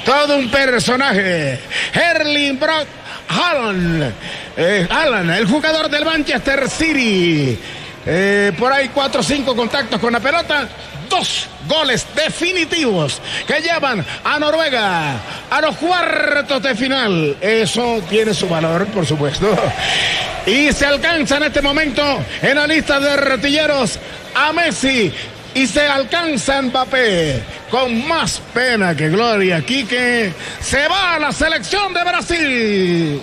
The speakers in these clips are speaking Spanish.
todo un personaje. Erling Braut Haaland, el jugador del Manchester City. Por ahí 4 o 5 contactos con la pelota. 2 goles definitivos que llevan a Noruega a los cuartos de final. Eso tiene su valor, por supuesto. Y se alcanza en este momento en la lista de artilleros a Messi. Y se alcanza Mbappé. Con más pena que gloria, Quique se va a la selección de Brasil.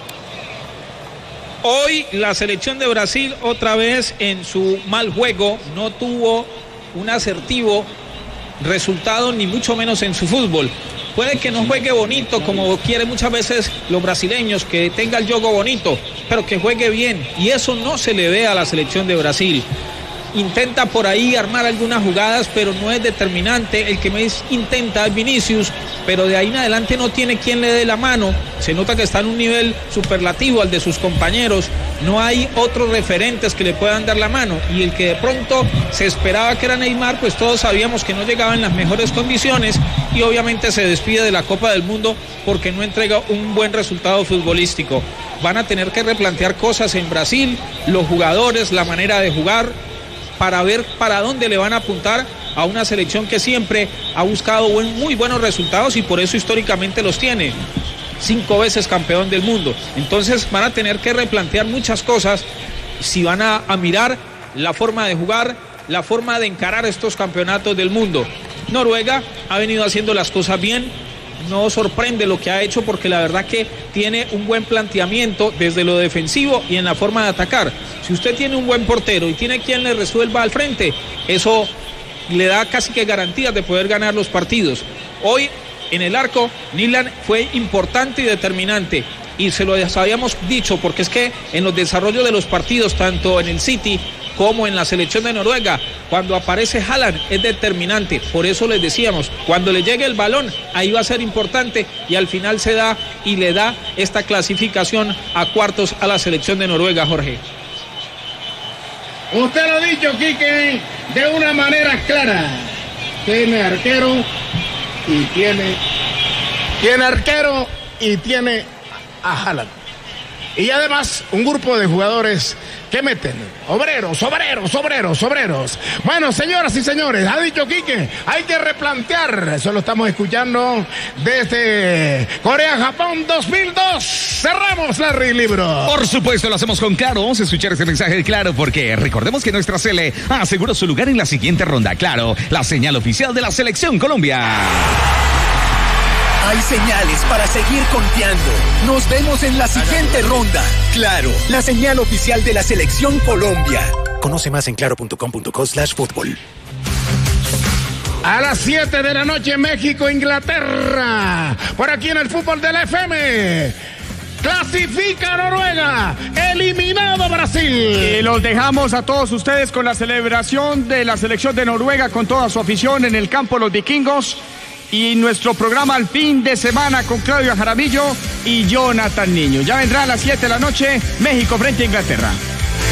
Hoy la selección de Brasil otra vez en su mal juego, no tuvo un asertivo resultado ni mucho menos en su fútbol. Puede que no juegue bonito como quieren muchas veces los brasileños, que tenga el juego bonito, pero que juegue bien, y eso no se le ve a la selección de Brasil. Intenta por ahí armar algunas jugadas, pero no es determinante. El que más intenta es Vinicius, pero de ahí en adelante no tiene quien le dé la mano. Se nota que está en un nivel superlativo al de sus compañeros. No hay otros referentes que le puedan dar la mano. Y el que de pronto se esperaba que era Neymar, pues todos sabíamos que no llegaba en las mejores condiciones y obviamente se despide de la Copa del Mundo porque no entrega un buen resultado futbolístico. Van a tener que replantear cosas en Brasil, los jugadores, la manera de jugar, para ver para dónde le van a apuntar a una selección que siempre ha buscado muy buenos resultados y por eso históricamente los tiene. 5 veces campeón del mundo. Entonces van a tener que replantear muchas cosas si van a mirar la forma de jugar, la forma de encarar estos campeonatos del mundo. Noruega ha venido haciendo las cosas bien. No sorprende lo que ha hecho porque la verdad que tiene un buen planteamiento desde lo defensivo y en la forma de atacar. Si usted tiene un buen portero y tiene quien le resuelva al frente, eso le da casi que garantías de poder ganar los partidos. Hoy en el arco, Nyland fue importante y determinante. Y se lo habíamos dicho porque es que en los desarrollos de los partidos, tanto en el City como en la selección de Noruega, cuando aparece Haaland es determinante. Por eso les decíamos, cuando le llegue el balón, ahí va a ser importante y al final se da y le da esta clasificación a cuartos a la selección de Noruega, Jorge. Usted lo ha dicho, Quique, de una manera clara. Tiene arquero y tiene a Haaland. Y además un grupo de jugadores que meten obreros. Bueno, señoras y señores, ha dicho Quique, hay que replantear. Eso lo estamos escuchando desde Corea-Japón 2002. Cerramos la Libro. Por supuesto, lo hacemos con Claro. Vamos a escuchar este mensaje de Claro porque recordemos que nuestra Sele aseguró su lugar en la siguiente ronda. Claro, la señal oficial de la Selección Colombia. Hay señales para seguir confiando. Nos vemos en la siguiente ronda. Claro, la señal oficial de la Selección Colombia. Conoce más en claro.com.co/fútbol. A las 7 de la noche, México, Inglaterra. Por aquí en el fútbol de la FM. Clasifica Noruega, eliminado Brasil. Y los dejamos a todos ustedes con la celebración de la selección de Noruega con toda su afición en el campo Los Vikingos. Y nuestro programa al fin de semana con Claudio Jaramillo y Jonathan Niño. Ya vendrá a las 7 de la noche, México frente a Inglaterra.